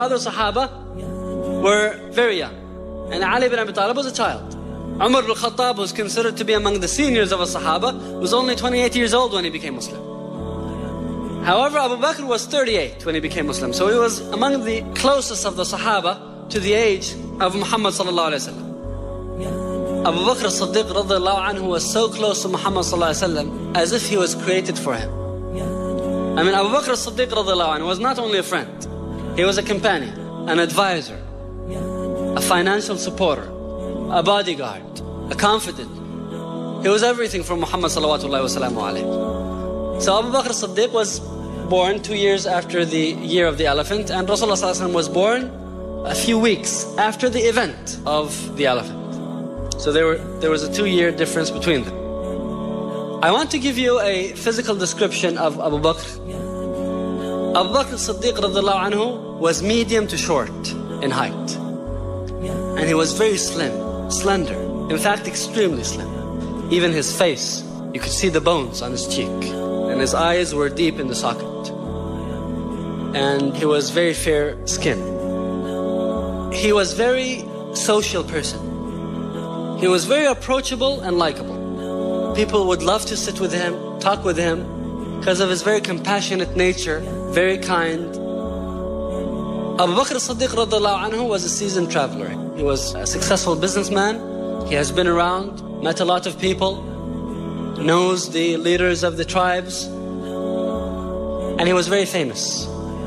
Other Sahaba were very young, and Ali ibn Abi Talib was a child. Umar ibn Khattab, who's considered to be among the seniors of a Sahaba, was only 28 years old when he became Muslim. However, Abu Bakr was 38 when he became Muslim, so he was among the closest of the Sahaba to the age of Muhammad sallallahu alaihi wasallam. Abu Bakr as-Siddiq radiyallahu anhu was so close to Muhammad sallallahu alaihi wasallam as if he was created for him. I mean, Abu Bakr as-Siddiq radiyallahu anhu was not only a friend, he was a companion, an advisor, a financial supporter, a bodyguard, a confidant. He was everything for Muhammad sallallahu alaihi wasallam. So Abu Bakr as-Siddiq was born 2 years after the year of the elephant, and Rasulullah sallallahu alaihi wasallam was born a few weeks after the event of the elephant. So there was a 2-year difference between them. I want to give you a physical description of Abu Bakr. Abu Bakr as-Siddiq radiyallahu anhu was medium to short in height. And he was very slim, slender, in fact extremely slim. Even his face, you could see the bones on his cheek. And his eyes were deep in the socket. And he was very fair skinned. He was very social person. He was very approachable and likable. People would love to sit with him, talk with him, because of his very compassionate nature, very kind. Abu Bakr as-Siddiq radiyallahu anhu was a seasoned traveler. He was a successful businessman. He has been around, met a lot of people, knows the leaders of the tribes, and he was very famous.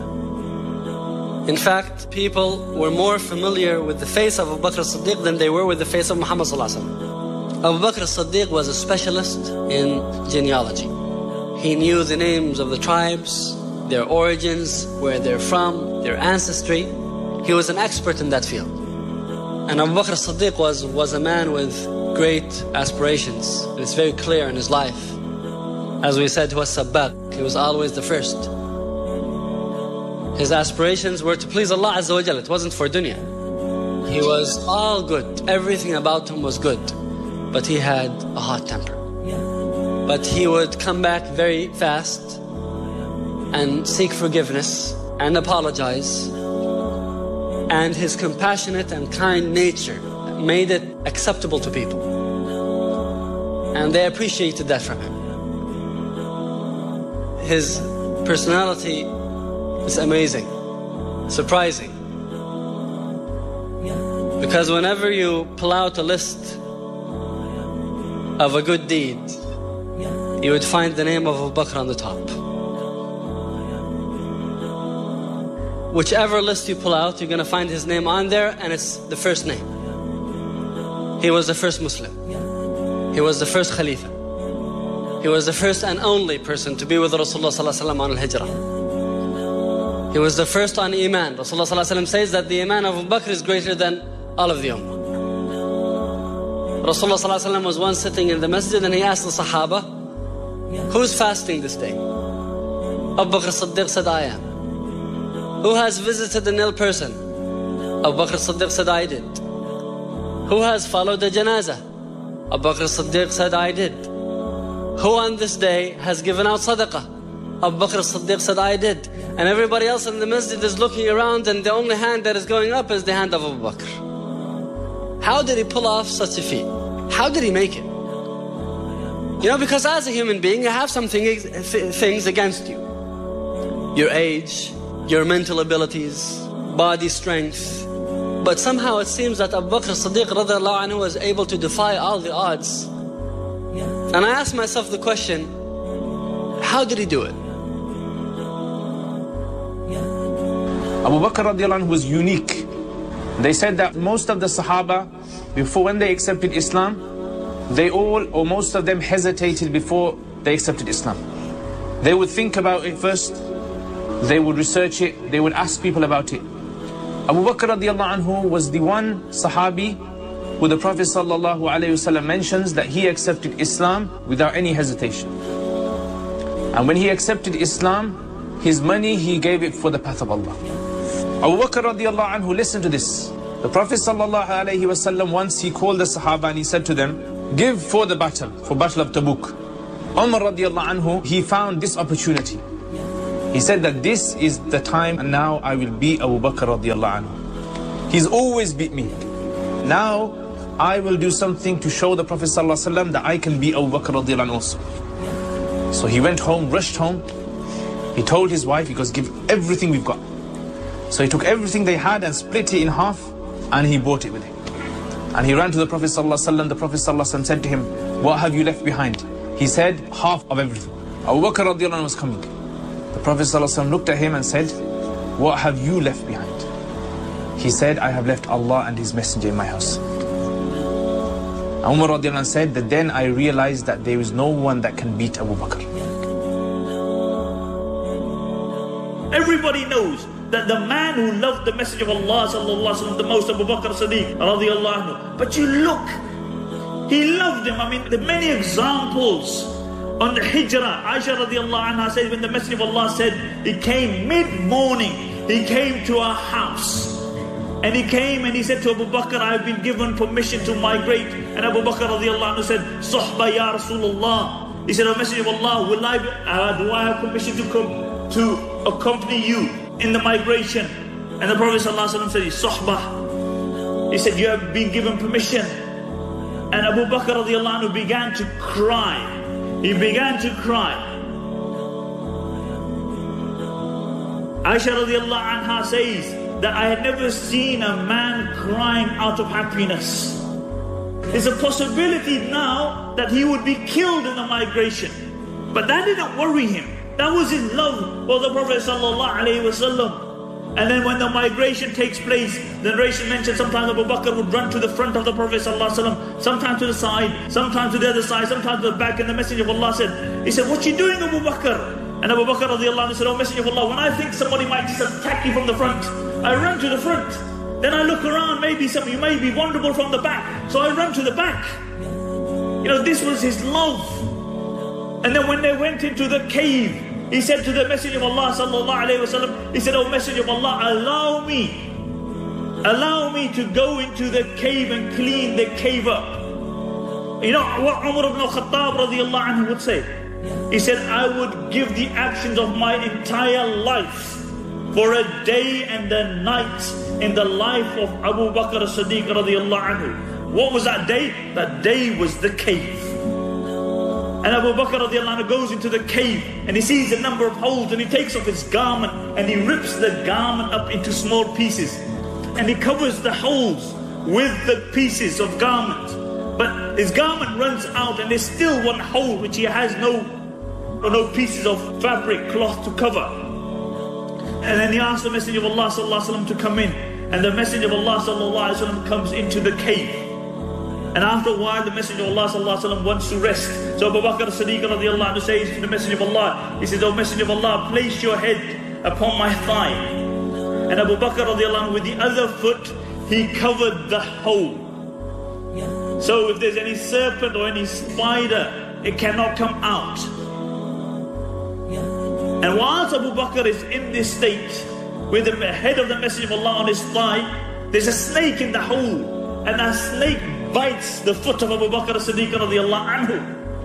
In fact, people were more familiar with the face of Abu Bakr as-Siddiq than they were with the face of Muhammad sallallahu alaihi wasallam. Abu Bakr as-Siddiq was a specialist in genealogy. He knew the names of the tribes, their origins, where they're from, their ancestry. He was an expert in that field. And Abu Bakr as-Siddiq was a man with great aspirations. And it's very clear in his life. As we said, he was sabbaq. He was always the first. His aspirations were to please Allah Azza wa Jal. It wasn't for dunya. He was all good. Everything about him was good. But he had a hot temper. But he would come back very fast and seek forgiveness and apologize. And his compassionate and kind nature made it acceptable to people. And they appreciated that from him. His personality is amazing, surprising. Because whenever you pull out a list of a good deed, you would find the name of Abu Bakr on the top. Whichever list you pull out, you're going to find his name on there, and it's the first name. He was the first Muslim. He was the first Khalifa. He was the first and only person to be with Rasulullah sallallahu alaihi wasallam on al-Hijrah. He was the first on Iman. Rasulullah sallallahu alaihi wasallam says that the Iman of Abu Bakr is greater than all of the Ummah. Rasulullah sallallahu alaihi wasallam was once sitting in the masjid and he asked the Sahaba, who's fasting this day? Abu Bakr as-Siddiq said, I am. Who has visited an ill person? Abu Bakr as-Siddiq said, I did. Who has followed the janazah? Abu Bakr as-Siddiq said, I did. Who on this day has given out sadaqah? Abu Bakr as-Siddiq said, I did. And everybody else in the masjid is looking around, and the only hand that is going up is the hand of Abu Bakr. How did he pull off such a feat? How did he make it? You know, because as a human being, you have some things against you. Your age, your mental abilities, body strength. But somehow it seems that Abu Bakr as-Siddiq radiyallahu anhu was able to defy all the odds. And I asked myself the question, how did he do it? Abu Bakr radiallahu anhu was unique. They said that most of the Sahaba, before when they accepted Islam, they all or most of them hesitated before they accepted Islam. They would think about it first, they would research it, they would ask people about it. Abu Bakr radiallahu anhu was the one Sahabi who the Prophet sallallahu alayhi wasallam mentions that he accepted Islam without any hesitation. And when he accepted Islam, his money he gave it for the path of Allah. Abu Bakr radiallahu anhu, listen to this. The Prophet sallallahu alayhi wasallam once he called the Sahaba and he said to them, give for the battle, for Battle of Tabuk. Umar radiallahu anhu, he found this opportunity. He said that this is the time and now I will beat Abu Bakr radiallahu anhu. He's always beat me. Now I will do something to show the Prophet sallallahu alaihi wasallam that I can beat Abu Bakr radiallahu anhu also. So he went home, rushed home. He told his wife, he goes, give everything we've got. So he took everything they had and split it in half, and he bought it with him. And he ran to the Prophet ﷺ. The Prophet ﷺ said to him, what have you left behind? He said, half of everything. Abu Bakr radiallahu anhu was coming. The Prophet ﷺ looked at him and said, what have you left behind? He said, I have left Allah and His Messenger in my house. Umar radiallahu anhu said that then I realized that there is no one that can beat Abu Bakr. Everybody knows that the man who loved the Message of Allah sallallahu alaihi wasallam the most, Abu Bakr Siddiq radiallahu anhu. But you look, he loved him. I mean, there are many examples. On the Hijrah, Aisha radiallahu anha said, when the Messenger of Allah said, he came mid-morning, he came to our house. And he came and he said to Abu Bakr, I have been given permission to migrate. And Abu Bakr radiallahu anhu said, Suhba ya Rasulullah. He said, O Messenger of Allah, do I have permission to come to accompany you in the migration? And the Prophet ﷺ said, Suhbah. He said, you have been given permission. And Abu Bakr radiallahu anhu began to cry. He began to cry. Aisha radiallahu anha says that I had never seen a man crying out of happiness. There's a possibility now that he would be killed in the migration. But that didn't worry him. That was his love for the Prophet sallallahu alaihi wasallam. And then when the migration takes place, the narration mentioned sometimes Abu Bakr would run to the front of the Prophet sallallahu alaihi wasallam, sometimes to the side, sometimes to the other side, sometimes to the back. And the Messenger of Allah said, he said, what you doing, Abu Bakr? And Abu Bakr radiallahu anhu said, oh Messenger of Allah, when I think somebody might just attack you from the front, I run to the front. Then I look around, maybe you may be vulnerable from the back. So I run to the back. You know, this was his love. And then when they went into the cave, he said to the Messenger of Allah sallallahu alayhi wasallam, he said, oh Messenger of Allah, allow me to go into the cave and clean the cave up. You know what Umar ibn Khattab radiallahu anhu would say? He said, I would give the actions of my entire life for a day and a night in the life of Abu Bakr as-Siddiq radiallahu anhu. What was that day? That day was the cave. And Abu Bakr radiallahu anhu goes into the cave and he sees a number of holes and he takes off his garment and he rips the garment up into small pieces. And he covers the holes with the pieces of garment. But his garment runs out and there's still one hole which he has no pieces of fabric, cloth to cover. And then he asks the Messenger of Allah sallallahu alaihi wasallam to come in. And the Messenger of Allah sallallahu alaihi wasallam comes into the cave. And after a while, the Messenger of Allah sallallahu alaihi wasallam wants to rest. So Abu Bakr as-Siddiq radiallahu anhu says to the Messenger of Allah, he says, oh Messenger of Allah, place your head upon my thigh. And Abu Bakr radiallahu anhu, with the other foot, he covered the hole. So if there's any serpent or any spider, it cannot come out. And whilst Abu Bakr is in this state, with the head of the Messenger of Allah on his thigh, there's a snake in the hole. And that snake bites the foot of Abu Bakr as-Siddiq radiallahu anhu.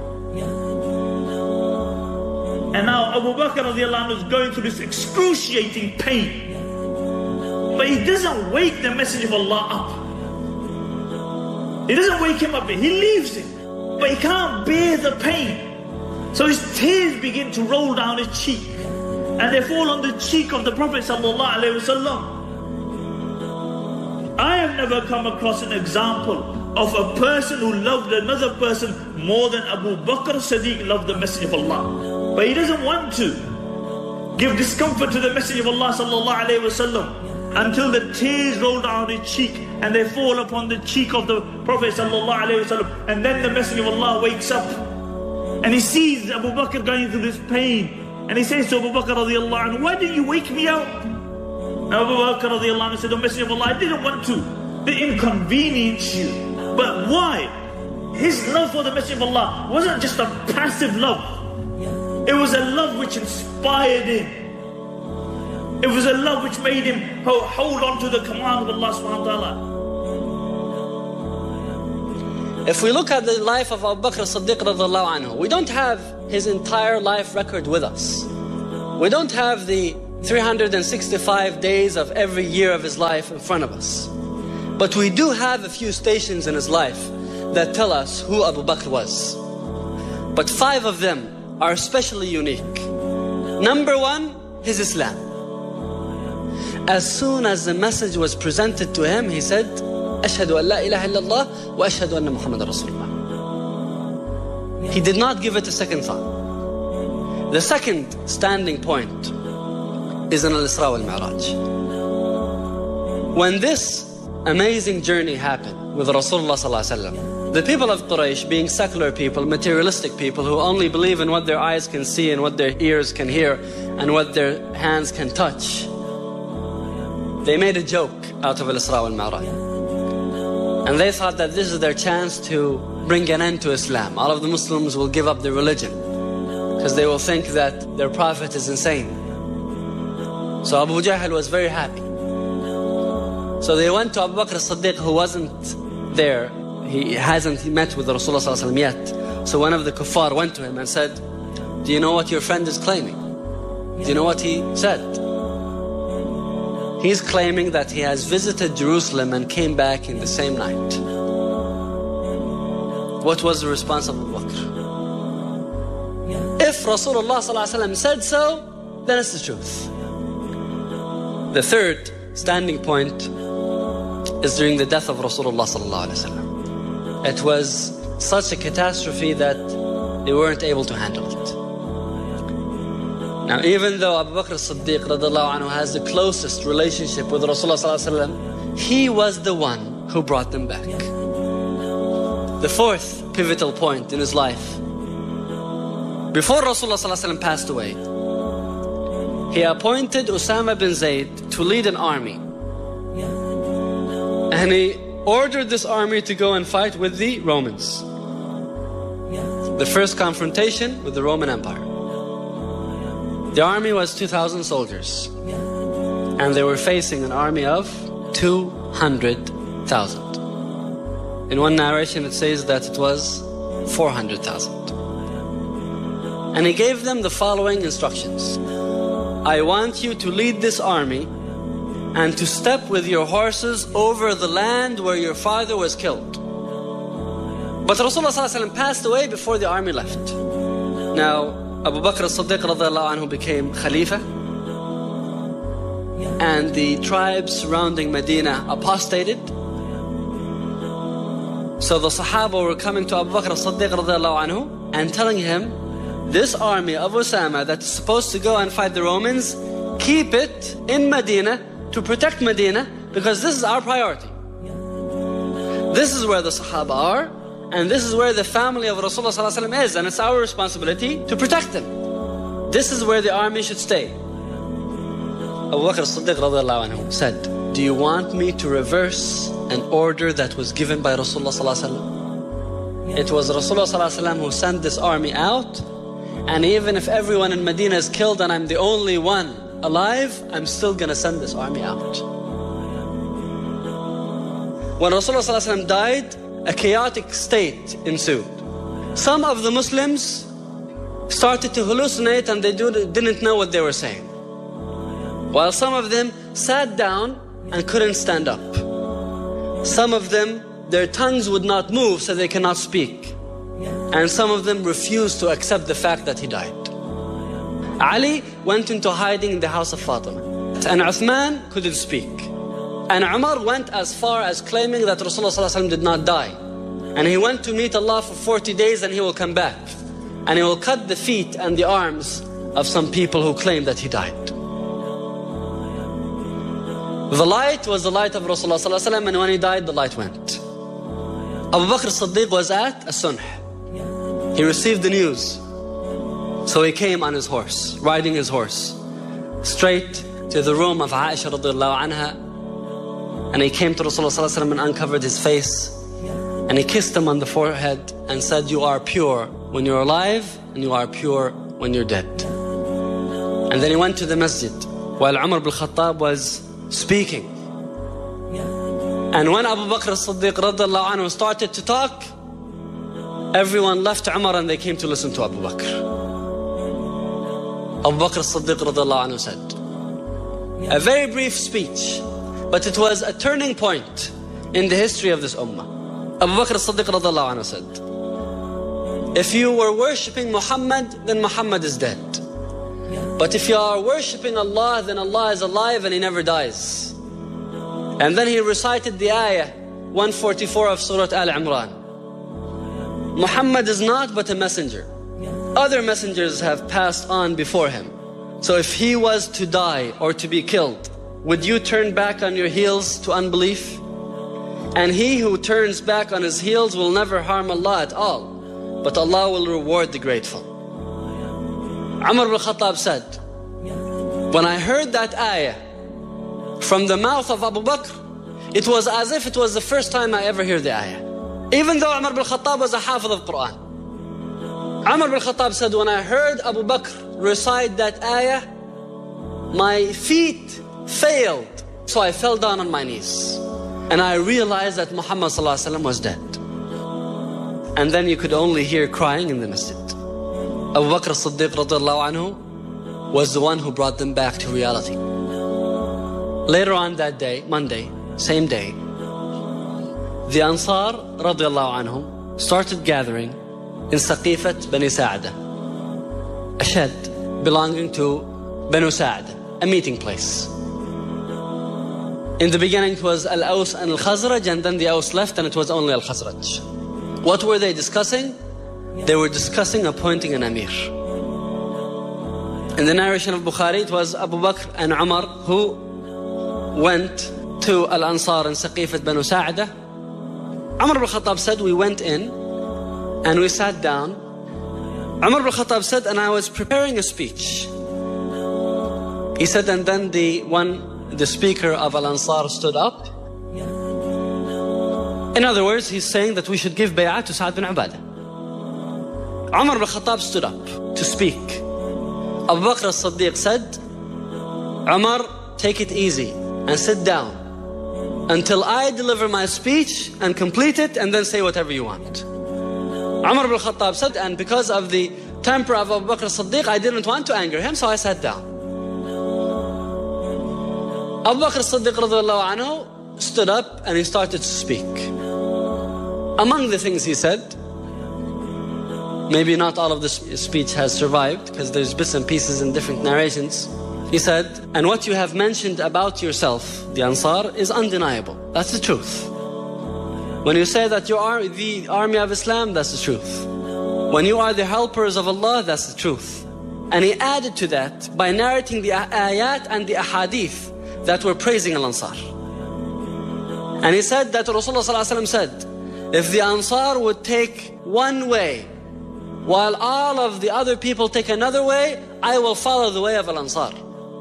And now Abu Bakr radiallahu anhu is going through this excruciating pain. But he doesn't wake the Messenger of Allah up. He doesn't wake him up, he leaves him. But he can't bear the pain. So his tears begin to roll down his cheek. And they fall on the cheek of the Prophet sallallahu alaihi wasallam. I have never come across an example of a person who loved another person more than Abu Bakr as-Siddiq loved the Messenger of Allah. But he doesn't want to give discomfort to the Messenger of Allah sallallahu alaihi wasallam until the tears roll down his cheek and they fall upon the cheek of the Prophet sallallahu alaihi wasallam. And then the Messenger of Allah wakes up and he sees Abu Bakr going through this pain. And he says to Abu Bakr radiallahu anhu, why didn't you wake me up? And Abu Bakr radiallahu anhu said, O Messenger of Allah, I didn't want to inconvenience you. But why? His love for the Messenger of Allah wasn't just a passive love. It was a love which inspired him. It was a love which made him hold on to the command of Allah subhanahu wa ta'ala. If we look at the life of Abu Bakr as-Siddiq radiallahu anhu, we don't have his entire life record with us. We don't have the 365 days of every year of his life in front of us. But we do have a few stations in his life that tell us who Abu Bakr was. But 5 of them are especially unique. Number 1, his Islam. As soon as the message was presented to him, he said, Ashhadu an la ilaha illallah wa ashhadu anna Muhammadan Rasulullah. He did not give it a second thought. The second standing point is in Al-Isra wal-Mi'raj. When this amazing journey happened with Rasulullah sallallahu alaihi wasallam, the people of Quraysh, being secular people, materialistic people who only believe in what their eyes can see and what their ears can hear and what their hands can touch, they made a joke out of Al-Isra wal-Mi'raj. And they thought that this is their chance to bring an end to Islam. All of the Muslims will give up their religion because they will think that their prophet is insane. So Abu Jahl was very happy. So they went to Abu Bakr as-Siddiq, who wasn't there. He hasn't met with Rasulullah sallallahu alaihi wasallam yet. So one of the kuffar went to him and said, do you know what your friend is claiming? Do you know what he said? He's claiming that he has visited Jerusalem and came back in the same night. What was the response of Abu Bakr? If Rasulullah sallallahu alaihi wasallam said so, then it's the truth. The third standing point is during the death of Rasulullah sallallahu alaihi wasallam. It was such a catastrophe that they weren't able to handle it. Now, even though Abu Bakr as-Siddiq radhiallahu anhu has the closest relationship with Rasulullah sallallahu alaihi wasallam, he was the one who brought them back. The fourth pivotal point in his life, before Rasulullah sallallahu alaihi wasallam passed away, he appointed Usama bin Zayd to lead an army. And he ordered this army to go and fight with the Romans. The first confrontation with the Roman Empire. The army was 2,000 soldiers. And they were facing an army of 200,000. In one narration it says that it was 400,000. And he gave them the following instructions. I want you to lead this army and to step with your horses over the land where your father was killed. But Rasulullah ﷺ passed away before the army left. Now, Abu Bakr as-Siddiq radhiallahu anhu became Khalifa, and the tribes surrounding Medina apostated. So the Sahaba were coming to Abu Bakr as-Siddiq radhiallahu anhu and telling him, this army of Usama that's supposed to go and fight the Romans, keep it in Medina to protect Medina, because this is our priority. This is where the Sahaba are, and this is where the family of Rasulullah sallallahu alaihi wasallam is, and it's our responsibility to protect them. This is where the army should stay. Abu Bakr as-Siddiq radhiallahu anhu said, do you want me to reverse an order that was given by Rasulullah sallallahu alaihi wasallam? It was Rasulullah sallallahu alaihi wasallam who sent this army out, and even if everyone in Medina is killed and I'm the only one alive, I'm still going to send this army out. When Rasulullah ﷺ died, a chaotic state ensued. Some of the Muslims started to hallucinate and they didn't know what they were saying. While some of them sat down and couldn't stand up. Some of them, their tongues would not move so they cannot speak. And some of them refused to accept the fact that he died. Ali went into hiding in the house of Fatima. And Uthman couldn't speak. And Umar went as far as claiming that Rasulullah ﷺ did not die. And he went to meet Allah for 40 days and he will come back. And he will cut the feet and the arms of some people who claim that he died. The light was the light of Rasulullah ﷺ, and when he died, the light went. Abu Bakr as-Siddiq was at As-Sunh. He received the news. So he came on his horse, riding his horse, straight to the room of Aisha radiallahu anha. And he came to Rasulullah sallallahu alaihi wasallam and uncovered his face. And he kissed him on the forehead and said, you are pure when you're alive, and you are pure when you're dead. And then he went to the masjid while Umar ibn Khattab was speaking. And when Abu Bakr as-Siddiq radiallahu anhu started to talk, everyone left Umar and they came to listen to Abu Bakr. Abu Bakr as-Siddiq radiallahu anhu said. A very brief speech, but it was a turning point in the history of this ummah. Abu Bakr as-Siddiq radiallahu anhu said, if you were worshipping Muhammad, then Muhammad is dead. But if you are worshipping Allah, then Allah is alive and He never dies. And then he recited the ayah 144 of Surah Al-Imran. Muhammad is not but a messenger. Other messengers have passed on before him. So if he was to die or to be killed, would you turn back on your heels to unbelief? And he who turns back on his heels will never harm Allah at all, but Allah will reward the grateful. Umar ibn Khattab said, when I heard that ayah from the mouth of Abu Bakr, it was as if it was the first time I ever heard the ayah. Even though Umar ibn Khattab was a hafiz of Quran. Umar ibn Khattab said, when I heard Abu Bakr recite that ayah, my feet failed, so I fell down on my knees. And I realized that Muhammad ﷺ was dead. And then you could only hear crying in the masjid. Abu Bakr as-Siddiq radiallahu anhu was the one who brought them back to reality. Later on that day, Monday, same day, the Ansar radiallahu anhum started gathering in Saqifat Bani Sa'ada, a shed belonging to Banu Sa'ada, a meeting place. In the beginning it was Al-Aws and Al-Khazraj, and then the Aws left and it was only Al-Khazraj. What were they discussing? They were discussing appointing an Amir. In the narration of Bukhari, it was Abu Bakr and Umar who went to Al-Ansar in Saqifat Banu Sa'ada. Umar ibn Khattab said, we went in and we sat down. Umar ibn Khattab said, and I was preparing a speech. He said, and then the speaker of Al-Ansar stood up. In other words, he's saying that we should give bay'ah to Sa'ad bin Ubadah. Umar ibn Khattab stood up to speak. Abu Bakr as-Siddiq said, Umar, take it easy and sit down until I deliver my speech and complete it, and then say whatever you want. Umar ibn Khattab said, and because of the temper of Abu Bakr as-Siddiq, I didn't want to anger him, so I sat down. Abu Bakr as-Siddiq radiallahu anhu stood up and he started to speak. Among the things he said, maybe not all of this speech has survived because there's bits and pieces in different narrations. He said, and what you have mentioned about yourself, the Ansar, is undeniable. That's the truth. When you say that you are the army of Islam, that's the truth. When you are the helpers of Allah, that's the truth. And he added to that by narrating the ayat and the ahadith that were praising Al-Ansar. And he said that Rasulullah ﷺ said, if the Ansar would take one way while all of the other people take another way, I will follow the way of Al-Ansar.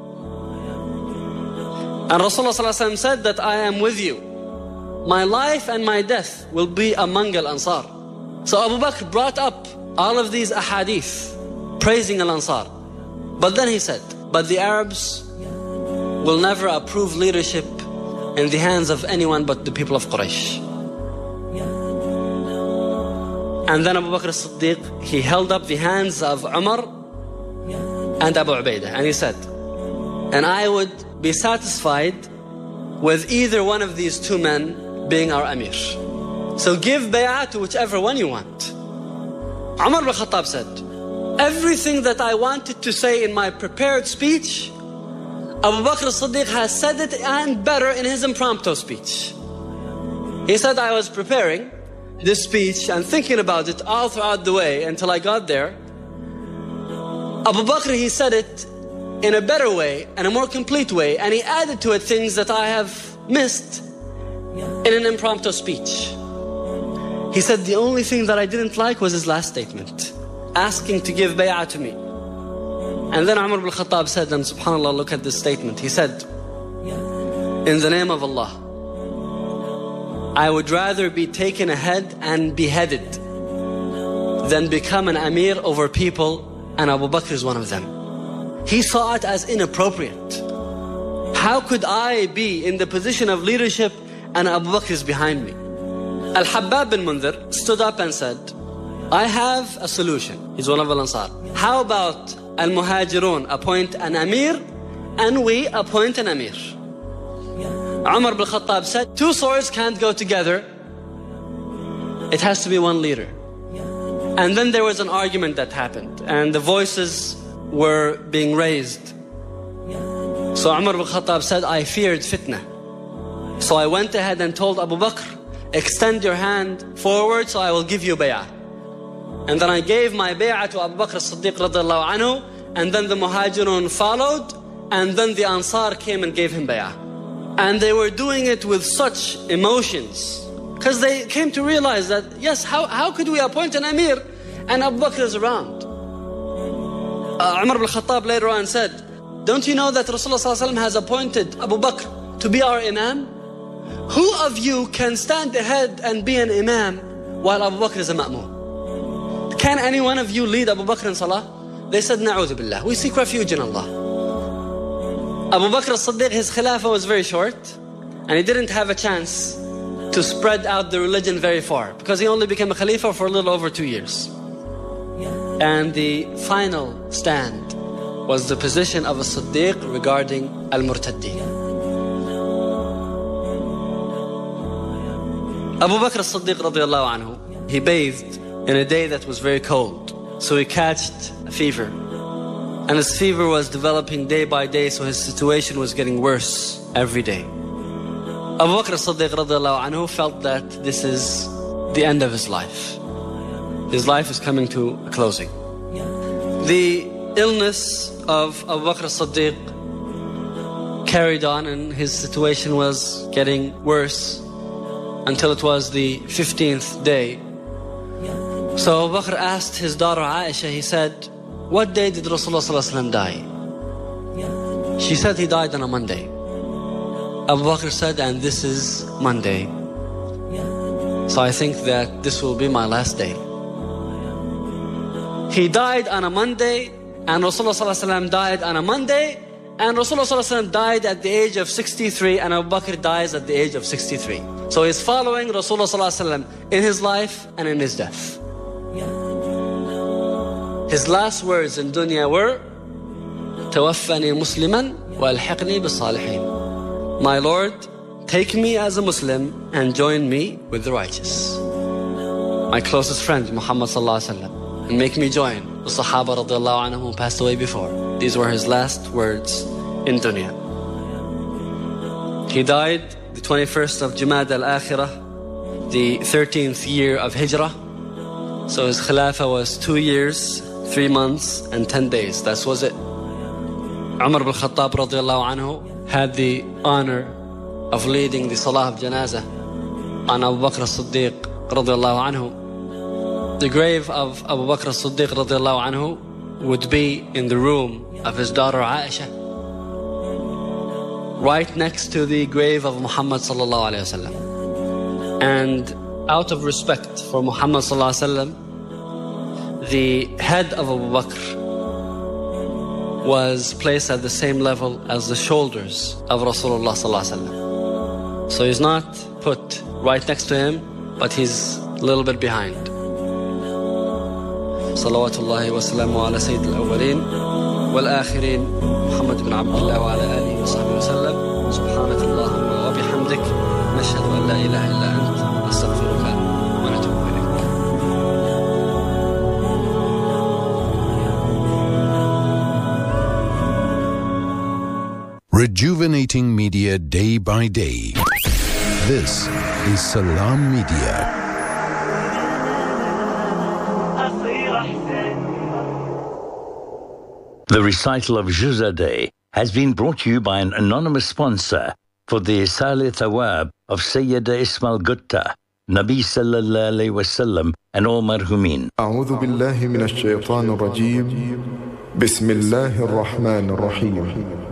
And Rasulullah ﷺ said that I am with you. My life and my death will be among Al-Ansar. So Abu Bakr brought up all of these ahadith praising Al-Ansar. But then he said, but the Arabs will never approve leadership in the hands of anyone but the people of Quraysh. And then Abu Bakr as-Siddiq, he held up the hands of Umar and Abu Ubaidah, and he said, and I would be satisfied with either one of these two men being our Amir. So give bay'ah to whichever one you want. Umar ibn Khattab said, everything that I wanted to say in my prepared speech, Abu Bakr as-Siddiq has said it and better in his impromptu speech. He said, I was preparing this speech and thinking about it all throughout the way until I got there. Abu Bakr, he said it in a better way and a more complete way, and he added to it things that I have missed in an impromptu speech. He said the only thing that I didn't like was his last statement, asking to give bay'ah to me. And then Umar ibn Khattab said, and subhanAllah, look at this statement. He said, in the name of Allah, I would rather be taken ahead and beheaded than become an Amir over people, and Abu Bakr is one of them. He saw it as inappropriate. How could I be in the position of leadership and Abu Bakr is behind me? Al-Habbab bin Mundhir stood up and said, I have a solution. He's one of Al-Ansar. How about Al-Muhajirun appoint an Amir, and we appoint an Amir. Umar ibn Khattab said, two swords can't go together. It has to be one leader. And then there was an argument that happened, and the voices were being raised. So Umar ibn Khattab said, I feared fitna. So I went ahead and told Abu Bakr, extend your hand forward so I will give you bay'ah. And then I gave my bay'ah to Abu Bakr as-Siddiq radiallahu anhu, and then the Muhajirun followed, and then the Ansar came and gave him bay'ah. And they were doing it with such emotions, because they came to realize that, yes, how could we appoint an Amir and Abu Bakr is around? Umar ibn Khattab later on said, don't you know that Rasulullah has appointed Abu Bakr to be our Imam? Who of you can stand ahead and be an Imam while Abu Bakr is a Ma'mum? Can any one of you lead Abu Bakr in Salah? They said, Na'udhu billah, we seek refuge in Allah. Abu Bakr as-Siddiq, his Khilafah was very short, and he didn't have a chance to spread out the religion very far, because he only became a Khalifa for a little over 2 years. And the final stand was the position of a Siddiq regarding Al-Murtaddeen. Abu Bakr as-Siddiq radiallahu anhu, he bathed in a day that was very cold. So he catched a fever. And his fever was developing day by day, so his situation was getting worse every day. Abu Bakr as-Siddiq radiallahu anhu felt that this is the end of his life. His life is coming to a closing. The illness of Abu Bakr as-Siddiq carried on, and his situation was getting worse until it was the 15th day. So Abu Bakr asked his daughter Aisha, he said, what day did Rasulullah die? She said he died on a Monday. Abu Bakr said, and this is Monday. So I think that this will be my last day. He died on a Monday, and Rasulullah died on a Monday, and Rasulullah died at the age of 63, and Abu Bakr dies at the age of 63. So he's following Rasulullah in his life and in his death. His last words in dunya were, توفني مسلما والحقني بالصالحين. My Lord, take me as a Muslim and join me with the righteous. My closest friend Muhammad sallallahu alaihi wasallam, and make me join the Sahaba radiallahu anhum who passed away before. These were his last words in dunya. He died the 21st of Jumad al-Akhirah, the 13th year of Hijrah. So his Khilafah was 2 years, 3 months and 10 days. That was it. Umar ibn Khattab radiallahu anhu had the honor of leading the Salah of Janazah on Abu Bakr as-Siddiq radiallahu anhu. The grave of Abu Bakr as-Siddiq radiallahu anhu would be in the room of his daughter Aisha, right next to the grave of Muhammad sallallahu alayhi wasallam. And out of respect for Muhammad sallallahu alayhi wasallam, the head of Abu Bakr was placed at the same level as the shoulders of Rasulullah sallallahu alaihi wasallam. So he's not put right next to him, but he's a little bit behind. Salawatullahi wa salamu ala Sayyid al-awwaleen wal-akhirin Muhammad ibn Abdullah wa ala alihi wa sahbihi wa sallam. Subhanaka Allahumma wa bihamdik, nashhadu an la ilaha illa ant, nastaghfiruka wa natubu ilayk. Rejuvenating media day by day. This is Salam Media. The recital of Juzadeh has been brought to you by an anonymous sponsor for the Isali Thawab of Sayyida Ismail Gutta, Nabi Sallallahu Alaihi Wasallam, and all marhumin. أعوذ بالله من الشيطان الرجيم. بسم الله الرحمن الرحيم.